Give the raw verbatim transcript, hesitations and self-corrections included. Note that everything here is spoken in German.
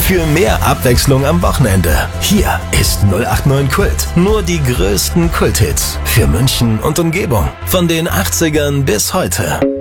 für mehr Abwechslung am Wochenende. Hier ist null acht neun Kult. Nur die größten Kulthits für München und Umgebung. Von den achtzigern bis heute.